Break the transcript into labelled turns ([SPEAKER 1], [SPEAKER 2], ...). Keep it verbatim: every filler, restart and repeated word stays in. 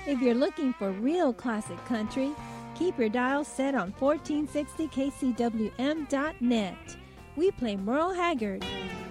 [SPEAKER 1] If you're looking for real classic country, keep your dial set on fourteen sixty K C W M dot net. We play Merle Haggard.